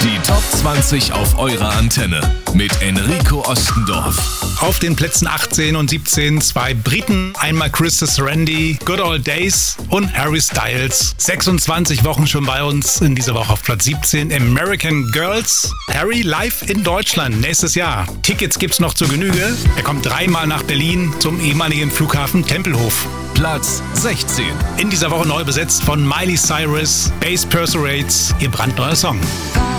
Die Top 20 auf eurer Antenne mit Enrico Ostendorf. Auf den Plätzen 18 und 17 zwei Briten, einmal Chris Randy, Good Old Days und Harry Styles. 26 Wochen schon bei uns, in dieser Woche auf Platz 17 American Girls. Harry live in Deutschland nächstes Jahr. Tickets gibt's noch zur Genüge. Er kommt dreimal nach Berlin zum ehemaligen Flughafen Tempelhof. Platz 16. In dieser Woche neu besetzt von Miley Cyrus, Bass Perforates, ihr brandneuer Song.